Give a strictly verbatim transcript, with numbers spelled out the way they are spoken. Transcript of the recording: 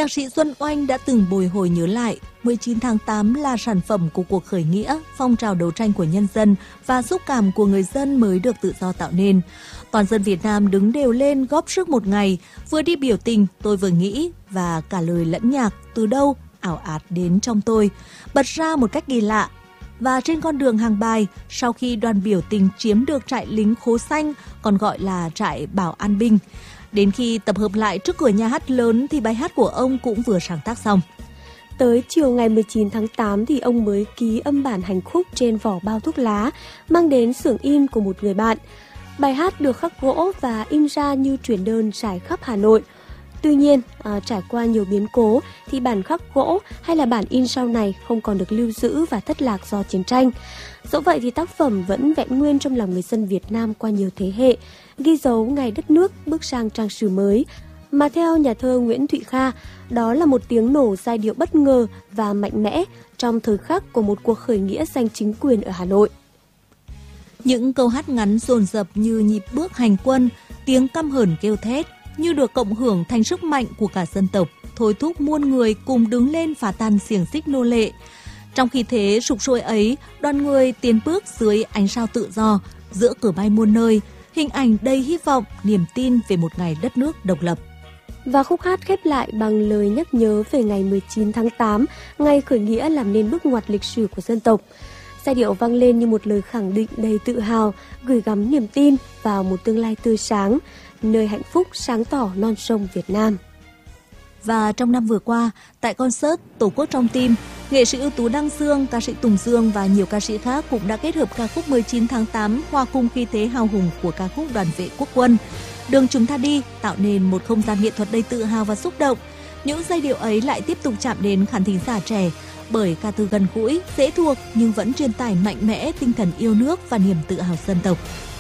nhạc sĩ Xuân Oanh đã từng bồi hồi nhớ lại, mười chín tháng tám là sản phẩm của cuộc khởi nghĩa, phong trào đấu tranh của nhân dân và xúc cảm của người dân mới được tự do tạo nên. Toàn dân Việt Nam đứng đều lên góp sức một ngày, vừa đi biểu tình tôi vừa nghĩ và cả lời lẫn nhạc từ đâu ảo ạt đến trong tôi, bật ra một cách kỳ lạ. Và trên con đường Hàng Bài, sau khi đoàn biểu tình chiếm được trại lính Khố Xanh, còn gọi là trại Bảo An Binh, đến khi tập hợp lại trước cửa nhà hát lớn thì bài hát của ông cũng vừa sáng tác xong. Tới chiều ngày mười chín tháng tám thì ông mới ký âm bản hành khúc trên vỏ bao thuốc lá, mang đến xưởng in của một người bạn. Bài hát được khắc gỗ và in ra như truyền đơn trải khắp Hà Nội. Tuy nhiên, à, trải qua nhiều biến cố thì bản khắc gỗ hay là bản in sau này không còn được lưu giữ và thất lạc do chiến tranh. Dẫu vậy thì tác phẩm vẫn vẹn nguyên trong lòng người dân Việt Nam qua nhiều thế hệ, ghi dấu ngày đất nước bước sang trang sử mới. Mà theo nhà thơ Nguyễn Thụy Kha, đó là một tiếng nổ giai điệu bất ngờ và mạnh mẽ trong thời khắc của một cuộc khởi nghĩa giành chính quyền ở Hà Nội. Những câu hát ngắn dồn dập như nhịp bước hành quân, tiếng căm hờn kêu thét, như được cộng hưởng thành sức mạnh của cả dân tộc, thôi thúc muôn người cùng đứng lên phá tan xiềng xích nô lệ. Trong khi thế sục sôi ấy, đoàn người tiến bước dưới ánh sao tự do, giữa cửa bay muôn nơi, hình ảnh đầy hy vọng, niềm tin về một ngày đất nước độc lập. Và khúc hát khép lại bằng lời nhắc nhớ về ngày mười chín tháng tám, ngày khởi nghĩa làm nên bước ngoặt lịch sử của dân tộc. Giai điệu vang lên như một lời khẳng định đầy tự hào, gửi gắm niềm tin vào một tương lai tươi sáng, nơi hạnh phúc sáng tỏ non sông Việt Nam. Và trong năm vừa qua, tại concert Tổ quốc trong tim, nghệ sĩ ưu tú Đăng Dương, ca sĩ Tùng Dương và nhiều ca sĩ khác cũng đã kết hợp ca khúc mười chín tháng tám hòa cùng khí thế hào hùng của ca khúc Đoàn vệ quốc quân. Đường chúng ta đi tạo nên một không gian nghệ thuật đầy tự hào và xúc động. Những giai điệu ấy lại tiếp tục chạm đến khán thính giả trẻ bởi ca từ gần gũi, dễ thuộc nhưng vẫn truyền tải mạnh mẽ tinh thần yêu nước và niềm tự hào dân tộc.